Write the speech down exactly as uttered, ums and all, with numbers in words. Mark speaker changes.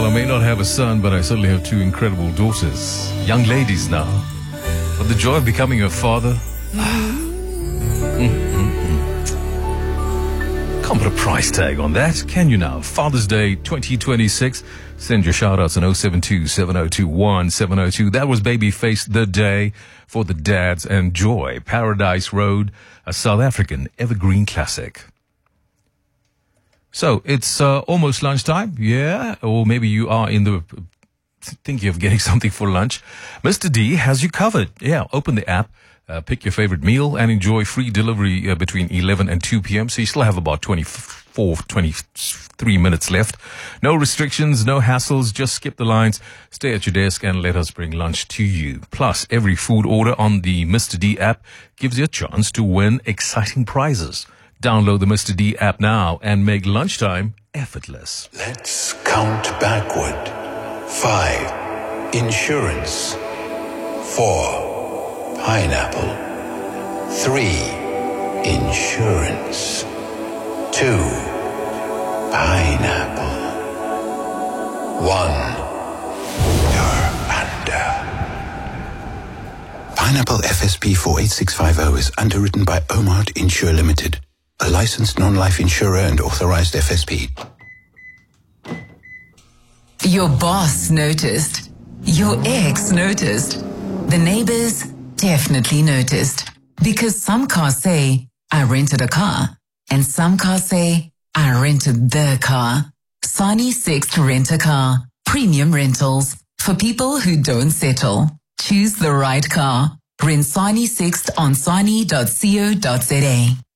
Speaker 1: I may not have a son, but I certainly have two incredible daughters. Young ladies now. But the joy of becoming a father... Can't put a price tag on that, can you now? Father's Day twenty twenty-six. Send your shout-outs on oh seven two, seven oh two, one seven oh two. That was Babyface, The Day for the Dads and Joy. Paradise Road, a South African evergreen classic. So, it's uh, almost lunchtime, yeah? Or maybe you are in the thinking of getting something for lunch. Mister D has you covered. Yeah, open the app. Uh, pick your favorite meal and enjoy free delivery uh, between eleven and two p.m. So you still have about twenty-four, twenty-three minutes left. No restrictions, no hassles. Just skip the lines, stay at your desk and let us bring lunch to you. Plus, every food order on the Mister D app gives you a chance to win exciting prizes. Download the Mister D app now and make lunchtime effortless.
Speaker 2: Let's count backward. Five. Insurance. Four. Pineapple. Three. Insurance. Two. Pineapple. One. You're under.
Speaker 3: Pineapple F S P four eight six five zero is underwritten by Omart Insure Limited, a licensed non-life insurer and authorized F S P.
Speaker 4: Your boss noticed. Your ex noticed. The neighbors definitely noticed. Because some cars say, I rented a car. And some cars say, I rented the car. Sani Sixt Rent a Car. Premium rentals. For people who don't settle. Choose the right car. Rent Sani Sixt on sani dot co dot za.